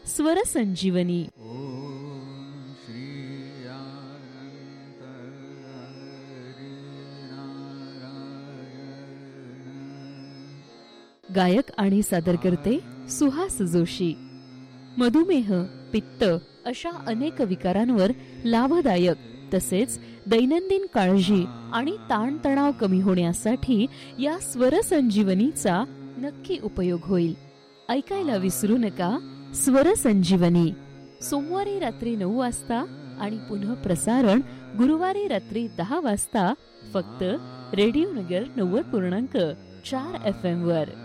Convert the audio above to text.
स्वर संजीवनी. गायक आणि सादरकर्ते सुहास जोशी. मधुमेह, पित्त अशा अनेक विकारांवर लाभदायक तसेच दैनंदिन काळजी आणि ताणतणाव कमी होण्यासाठी या स्वर संजीवनीचा नक्की उपयोग होईल. ऐकायला विसरू नका स्वर संजीवनी. सोमवारी रात्री 9 वाजता आणि पुन्हा प्रसारण गुरुवारी रात्री 10 वाजता फक्त रेडिओ नगर 90.4 FM वर.